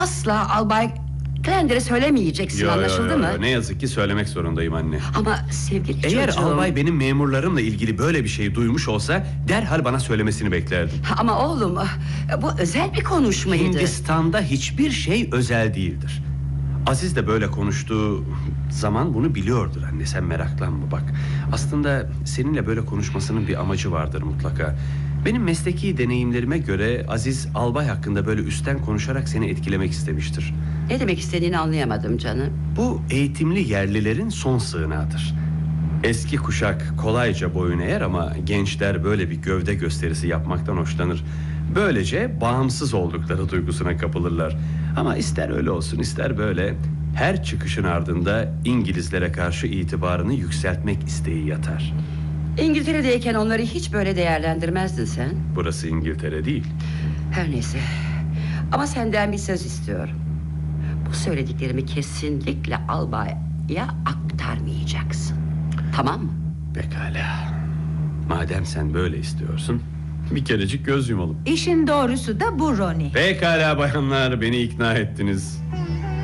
Asla Albay Glender'e söylemeyeceksin, anlaşıldı mı? Ne yazık ki söylemek zorundayım anne. Ama sevgili Eğer çocuğum... albay benim memurlarımla ilgili böyle bir şey duymuş olsa derhal bana söylemesini beklerdim. Ama oğlum, bu özel bir konuşmaydı. Hindistan'da hiçbir şey özel değildir. Aziz de böyle konuştuğu zaman bunu biliyordur anne, sen meraklanma bak. Aslında seninle böyle konuşmasının bir amacı vardır mutlaka. Benim mesleki deneyimlerime göre Aziz albay hakkında böyle üstten konuşarak seni etkilemek istemiştir. Ne demek istediğini anlayamadım canım. Bu eğitimli yerlilerin son sığınağıdır. Eski kuşak kolayca boyun eğer ama gençler böyle bir gövde gösterisi yapmaktan hoşlanır. Böylece bağımsız oldukları duygusuna kapılırlar. Ama ister öyle olsun ister böyle, her çıkışın ardında İngilizlere karşı itibarını yükseltmek isteği yatar. İngiltere'deyken onları hiç böyle değerlendirmezdin sen. Burası İngiltere değil. Her neyse. Ama senden bir söz istiyorum. Bu söylediklerimi kesinlikle albaya aktarmayacaksın. Tamam mı? Pekala. Madem sen böyle istiyorsun, bir kerecik göz yumalım. İşin doğrusu da bu Ronnie. Pekala bayanlar, beni ikna ettiniz.